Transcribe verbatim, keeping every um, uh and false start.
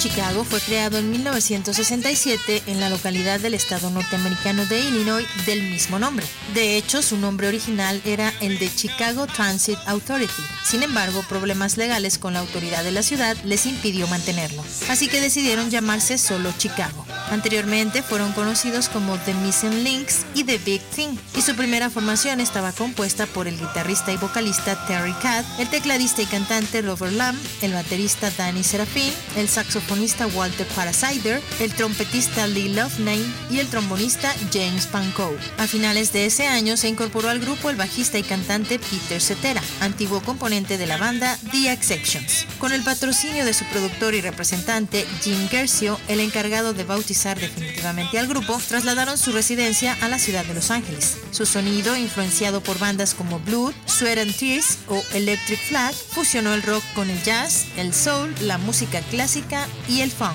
Chicago fue creado en mil novecientos sesenta y siete en la localidad del estado norteamericano de Illinois del mismo nombre. De hecho, su nombre original era el de Chicago Transit Authority. Sin embargo, problemas legales con la autoridad de la ciudad les impidió mantenerlo. Así que decidieron llamarse solo Chicago. Anteriormente fueron conocidos como The Missing Links y The Big Thing, y su primera formación estaba compuesta por el guitarrista y vocalista Terry Kath, el tecladista y cantante Robert Lamb, el baterista Danny Serafin, el saxofonista Walter Parasider, el trompetista Lee Loughnane y el trombonista James Pankow. A finales de ese año se incorporó al grupo el bajista y cantante Peter Cetera, antiguo componente de la banda The Exceptions. Con el patrocinio de su productor y representante Jim Gersio, el encargado de bautizar definitivamente al grupo, trasladaron su residencia a la ciudad de Los Ángeles. Su sonido, influenciado por bandas como Blood, Sweat and Tears o Electric Flag, fusionó el rock con el jazz, el soul, la música clásica y el funk.